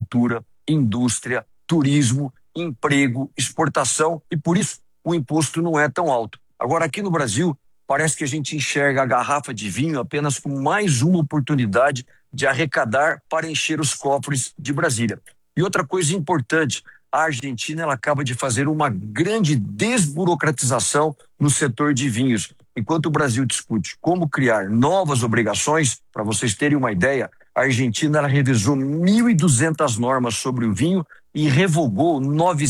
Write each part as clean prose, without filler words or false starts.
agricultura, indústria, turismo, emprego, exportação e por isso o imposto não é tão alto. Agora, aqui no Brasil, parece que a gente enxerga a garrafa de vinho apenas como mais uma oportunidade de arrecadar para encher os cofres de Brasília. E outra coisa importante, a Argentina ela acaba de fazer uma grande desburocratização no setor de vinhos. Enquanto o Brasil discute como criar novas obrigações, para vocês terem uma ideia, a Argentina ela revisou 1.200 normas sobre o vinho e revogou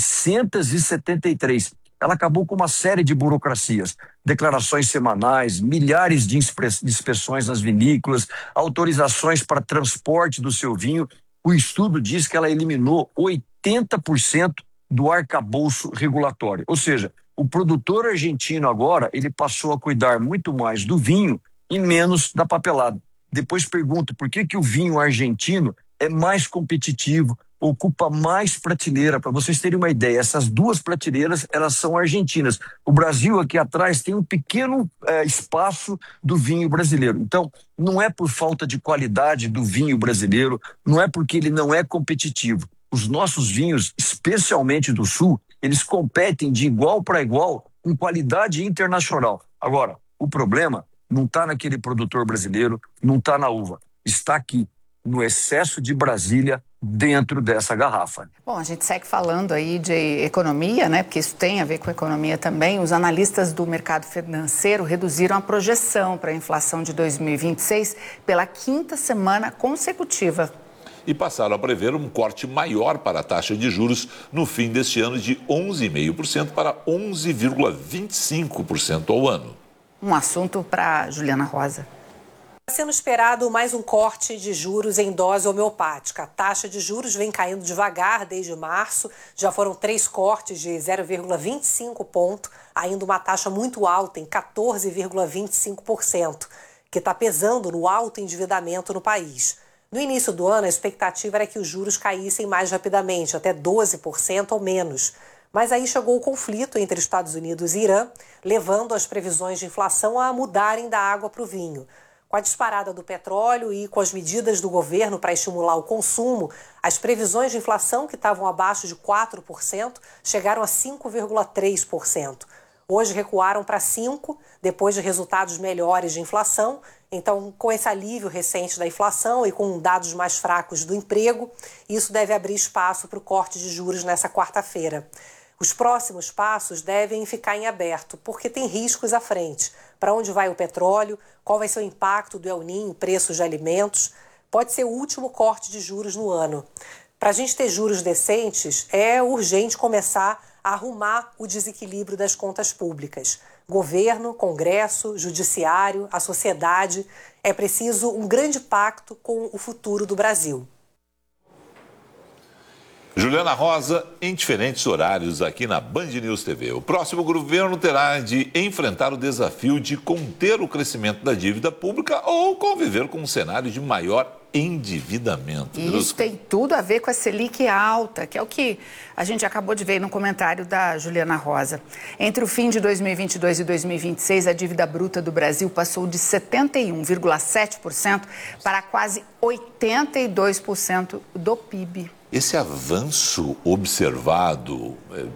973. Ela acabou com uma série de burocracias, declarações semanais, milhares de inspeções nas vinícolas, autorizações para transporte do seu vinho. O estudo diz que ela eliminou 80% do arcabouço regulatório. Ou seja, o produtor argentino agora, ele passou a cuidar muito mais do vinho e menos da papelada. Depois pergunto por que o vinho argentino é mais competitivo, ocupa mais prateleira. Para vocês terem uma ideia, essas duas prateleiras, elas são argentinas. O Brasil aqui atrás tem um pequeno espaço do vinho brasileiro. Então, não é por falta de qualidade do vinho brasileiro, não é porque ele não é competitivo. Os nossos vinhos, especialmente do Sul, eles competem de igual para igual com qualidade internacional. Agora, o problema não está naquele produtor brasileiro, não está na uva, está aqui, no excesso de Brasília dentro dessa garrafa. Bom, a gente segue falando aí de economia, né? Porque isso tem a ver com economia também. Os analistas do mercado financeiro reduziram a projeção para a inflação de 2026 pela quinta semana consecutiva. E passaram a prever um corte maior para a taxa de juros no fim deste ano de 11,5% para 11,25% ao ano. Um assunto para Juliana Rosa. Está sendo esperado mais um corte de juros em dose homeopática. A taxa de juros vem caindo devagar desde março. Já foram 3 cortes de 0,25 ponto, ainda uma taxa muito alta em 14,25%, que está pesando no alto endividamento no país. No início do ano, a expectativa era que os juros caíssem mais rapidamente, até 12% ou menos. Mas aí chegou o conflito entre Estados Unidos e Irã, levando as previsões de inflação a mudarem da água para o vinho. Com a disparada do petróleo e com as medidas do governo para estimular o consumo, as previsões de inflação, que estavam abaixo de 4%, chegaram a 5,3%. Hoje recuaram para 5%, depois de resultados melhores de inflação. Então, com esse alívio recente da inflação e com dados mais fracos do emprego, isso deve abrir espaço para o corte de juros nessa quarta-feira. Os próximos passos devem ficar em aberto, porque tem riscos à frente. Para onde vai o petróleo? Qual vai ser o impacto do El Niño em preços de alimentos? Pode ser o último corte de juros no ano. Para a gente ter juros decentes, é urgente começar a arrumar o desequilíbrio das contas públicas. Governo, Congresso, Judiciário, a sociedade. É preciso um grande pacto com o futuro do Brasil. Juliana Rosa, em diferentes horários aqui na Band News TV. O próximo governo terá de enfrentar o desafio de conter o crescimento da dívida pública ou conviver com um cenário de maior endividamento. E isso tem tudo a ver com a Selic alta, que é o que a gente acabou de ver no comentário da Juliana Rosa. Entre o fim de 2022 e 2026, a dívida bruta do Brasil passou de 71,7% para quase 82% do PIB. Esse avanço observado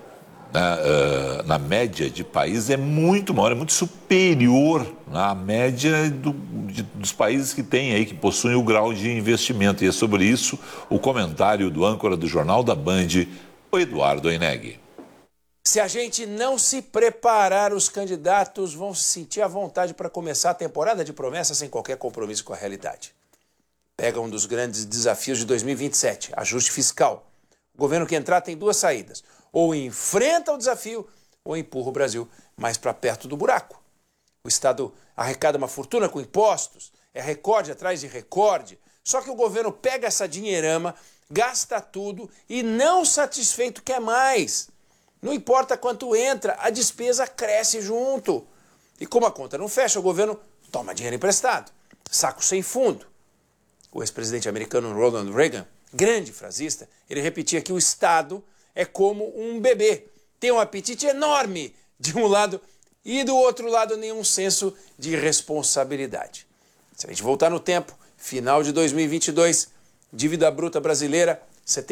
na média de países é muito maior, é muito superior à média dos países que têm aí, que possuem o grau de investimento. E é sobre isso o comentário do âncora do Jornal da Band, o Eduardo Oineg. Se a gente não se preparar, os candidatos vão se sentir à vontade para começar a temporada de promessas sem qualquer compromisso com a realidade. Pega um dos grandes desafios de 2027, ajuste fiscal. O governo que entrar tem 2 saídas. Ou enfrenta o desafio, ou empurra o Brasil mais para perto do buraco. O Estado arrecada uma fortuna com impostos, é recorde atrás de recorde. Só que o governo pega essa dinheirama, gasta tudo e, não satisfeito, quer mais. Não importa quanto entra, a despesa cresce junto. E como a conta não fecha, o governo toma dinheiro emprestado, saco sem fundo. O ex-presidente americano Ronald Reagan, grande frasista, ele repetia que o Estado é como um bebê. Tem um apetite enorme de um lado e do outro lado nenhum senso de responsabilidade. Se a gente voltar no tempo, final de 2022, dívida bruta brasileira